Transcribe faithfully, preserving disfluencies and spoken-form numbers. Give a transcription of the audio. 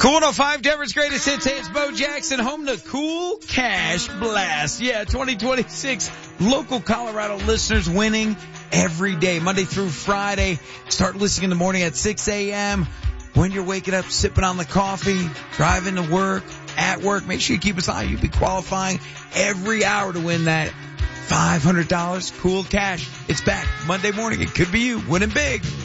Cool one oh five, Denver's greatest hits. Hey, it's Bo Jackson, home to Cool Cash Blast. Yeah, twenty twenty-six local Colorado listeners winning every day, Monday through Friday. Start listening in the morning at six a.m. When you're waking up, sipping on the coffee, driving to work, at work, make sure you keep us on. You'll be qualifying every hour to win that five hundred dollars Cool Cash. It's back Monday morning. It could be you winning big.